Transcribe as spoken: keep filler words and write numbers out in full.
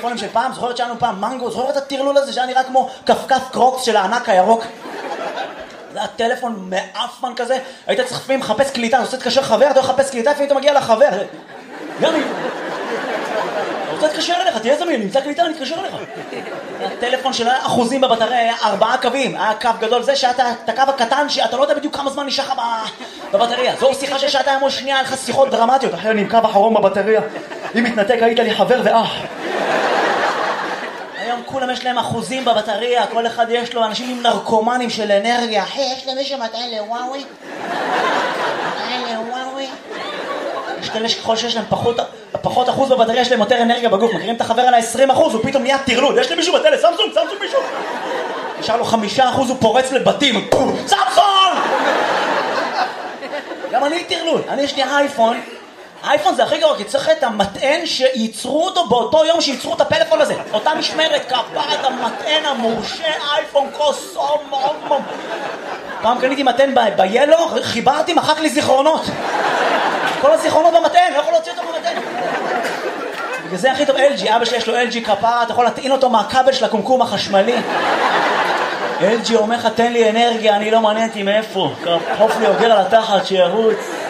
הטלפונים של פעם? זוכרת שהיה לנו פעם מנגו? זוכרת את הטרלול הזה שהיה נראה כמו קפקף קרוקס של הענק הירוק? זה היה טלפון מאפמן כזה, היית צריך לפעמים לחפש קליטה, אתה רוצה להתקשר חבר, אתה הולך לחפש קליטה, לפעמים אתה מגיע לחבר. גם אם... אתה רוצה להתקשר אליך, תהיה זמין, נמצא קליטה, אני אתקשר אליך. הטלפון של אחוזים בבטריה היה ארבעה קווים, היה קו גדול, זה שהיה את הקו הקטן, שאתה לא יודע בדיוק כמה זמן נשאר לך בבטריה. זו שיחה של שעתיים או שנייה, היה לך שיחות דרמטיות, אחרי אני עם קו אחרון בבטריה. אם מתנתק, היית לי חבר ואח. היום כולם יש להם אחוזים בבטריה, כל אחד יש לו, אנשים עם נרקומנים של אנרגיה. אחי, יש למישהו מטען לוואוי? מטען לוואוי? יש כאלה שככל שיש להם פחות, פחות אחוז בבטריה, יש להם יותר אנרגיה בגוף. מכירים את החבר על ה-עשרים אחוז, הוא פתאום נהיה תרלוד. יש למישהו בטלס, סמסונג, סמסונג מישהו. נשאר לו חמישה אחוז, הוא פורץ לבתים. סמסונג! גם אני תרלוד. אני יש לי אייפון. האייפון זה הכי גרוע, כי צריך את המטען שייצרו אותו באותו יום שייצרו את הפלאפון הזה. אותה משמרת, כפרת המטען המורשה, אייפון קוסום, מום. פעם קניתי מטען ביילו, חיברתי, מחק לי זיכרונות. כל הזיכרונות במטען, לא יכול להוציא אותו במטען. בגלל זה הכי טוב אל ג'י, אבא שלי יש לו אל ג'י כפרה, אתה יכול להטעין אותו מהכבל של הקומקום החשמלי. אל ג'י אומר לך, תן לי אנרגיה, אני לא מעניין אותי מאיפה. קפוף לי אוגר על התחת, שירוץ.